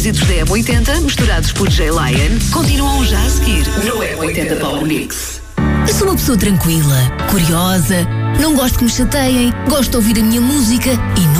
Êxitos da M80, misturados por Jay Lion, continuam já a seguir no M80 Power Mix. Eu sou uma pessoa tranquila, curiosa, não gosto que me chateiem, gosto de ouvir a minha música e